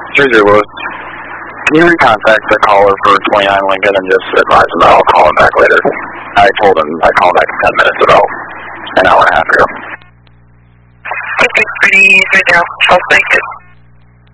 Susie Lewis, can you recontact the caller for 29 Lincoln and just advise him that I'll call him back later? I told him I'd call him back in 10 minutes ago, an hour and a half ago. Okay, pretty easy now. I'll take it.